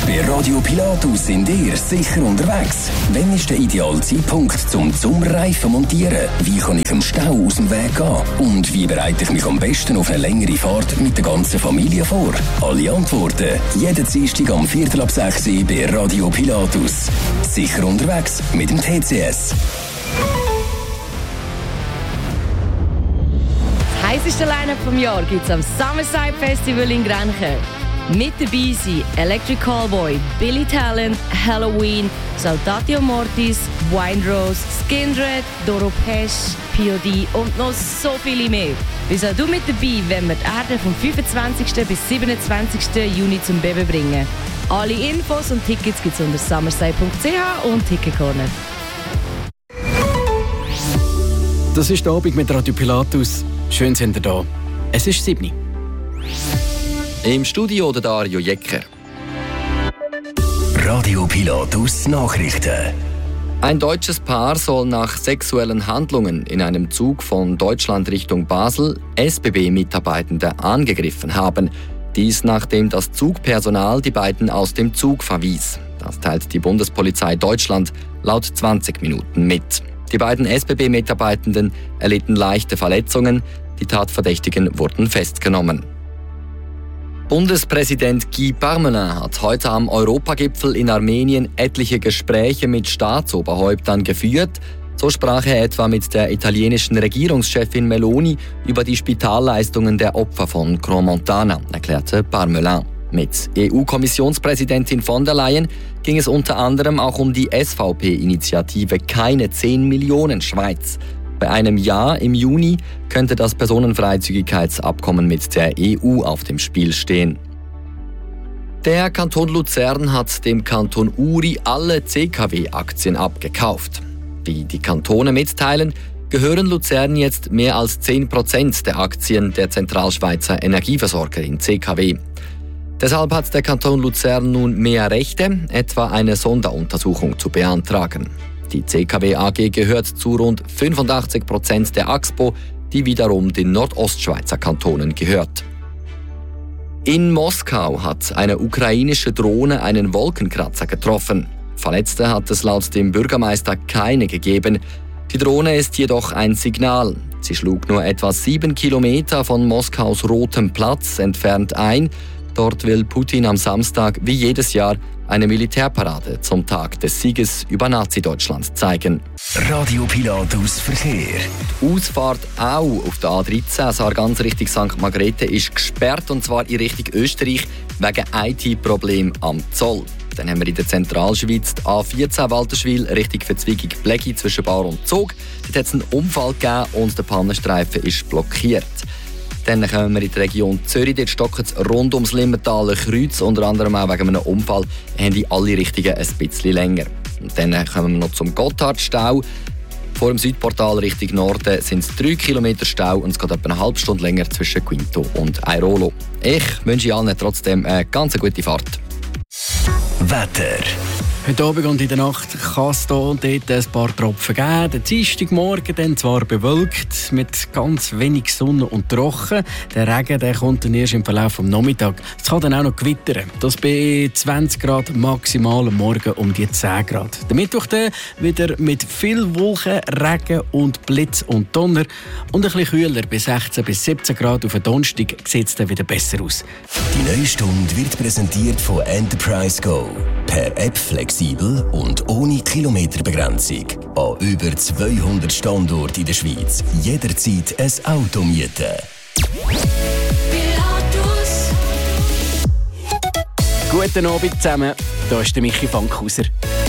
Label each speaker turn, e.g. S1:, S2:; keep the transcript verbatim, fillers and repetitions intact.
S1: Bei Radio Pilatus sind ihr sicher unterwegs. Wann ist der ideale Zeitpunkt zum Sommerreifen montieren? Wie kann ich im Stau aus dem Weg gehen? Und wie bereite ich mich am besten auf eine längere Fahrt mit der ganzen Familie vor? Alle Antworten jeden Dienstag am Viertel ab sechs bei Radio Pilatus. Sicher unterwegs mit dem T C S.
S2: Das heisseste Line-Up vom Jahr gibt es am Summerside Festival in Grenchen. Mit dabei sind Electric Callboy, Billy Talent, Halloween, Saltatio Mortis, Wine Rose, Skindred, Doro Pesch, P O D und noch so viele mehr. Bist auch du mit dabei, wenn wir die Erde vom fünfundzwanzigsten bis siebenundzwanzigsten Juni zum Beben bringen. Alle Infos und Tickets gibt es unter summerside punkt c h und Ticketcorner.
S3: Das ist der Abend mit Radio Pilatus. Schön sind ihr da. Es ist sieben.
S4: Im Studio der Dario Jecker.
S1: Radio Pilatus Nachrichten.
S4: Ein deutsches Paar soll nach sexuellen Handlungen in einem Zug von Deutschland Richtung Basel S B B-Mitarbeitende angegriffen haben. Dies nachdem das Zugpersonal die beiden aus dem Zug verwies. Das teilt die Bundespolizei Deutschland laut zwanzig Minuten mit. Die beiden S B B-Mitarbeitenden erlitten leichte Verletzungen. Die Tatverdächtigen wurden festgenommen. Bundespräsident Guy Parmelin hat heute am Europagipfel in Armenien etliche Gespräche mit Staatsoberhäuptern geführt. So sprach er etwa mit der italienischen Regierungschefin Meloni über die Spitalleistungen der Opfer von Crans-Montana, erklärte Parmelin. Mit E U-Kommissionspräsidentin von der Leyen ging es unter anderem auch um die S V P-Initiative Keine zehn Millionen Schweiz. Bei einem Ja im Juni könnte das Personenfreizügigkeitsabkommen mit der E U auf dem Spiel stehen. Der Kanton Luzern hat dem Kanton Uri alle C K W-Aktien abgekauft. Wie die Kantone mitteilen, gehören Luzern jetzt mehr als zehn Prozent der Aktien der Zentralschweizer Energieversorgerin C K W. Deshalb hat der Kanton Luzern nun mehr Rechte, etwa eine Sonderuntersuchung zu beantragen. Die C K W A G gehört zu rund fünfundachtzig Prozent der A X P O, die wiederum den Nordostschweizer Kantonen gehört. In Moskau hat eine ukrainische Drohne einen Wolkenkratzer getroffen. Verletzte hat es laut dem Bürgermeister keine gegeben. Die Drohne ist jedoch ein Signal. Sie schlug nur etwa sieben Kilometer von Moskaus Rotem Platz entfernt ein. Dort will Putin am Samstag wie jedes Jahr eine Militärparade zum Tag des Sieges über Nazi-Deutschland zeigen.
S1: Radio Pilatus Verkehr.
S4: Die Ausfahrt auch auf der A dreizehn Sargans Richtung Sankt Margrethe ist gesperrt, und zwar in Richtung Österreich wegen I T-Problemen am Zoll. Dann haben wir in der Zentralschweiz die A vierzehn Walterschwil Richtung Verzweigung Bleggi zwischen Bar und Zug. Dort hat es einen Unfall gegeben und der Pannenstreifen ist blockiert. Dann kommen wir in die Region Zürich, dort stocken es rund ums Limmentaler Kreuz, unter anderem auch wegen einem Unfall, haben die alle Richtungen ein bisschen länger. Und dann kommen wir noch zum Gotthardstau. Vor dem Südportal Richtung Norden sind es drei Kilometer Stau und es geht etwa eine halbe Stunde länger zwischen Quinto und Airolo. Ich wünsche allen trotzdem eine ganz gute Fahrt.
S1: Wetter.
S3: Heute Abend und in der Nacht kann es hier und dort ein paar Tropfen geben. Der Dienstagmorgen dann zwar bewölkt, mit ganz wenig Sonne und trocken. Der Regen der kommt dann erst im Verlauf des Nachmittags. Es kann dann auch noch gewittern. Das bei zwanzig Grad maximal, am Morgen um die zehn Grad. Der Mittwoch dann wieder mit viel Wolken, Regen und Blitz und Donner. Und ein bisschen kühler, bei sechzehn bis siebzehn Grad. Auf den Donnerstag sieht es dann wieder besser aus.
S1: Die neue Stunde wird präsentiert von Enterprise Go. Per App flexibel und ohne Kilometerbegrenzung. An über zweihundert Standorten in der Schweiz. Jederzeit ein Auto mieten.
S3: Guten Abend zusammen, hier ist der Michi Fankhauser.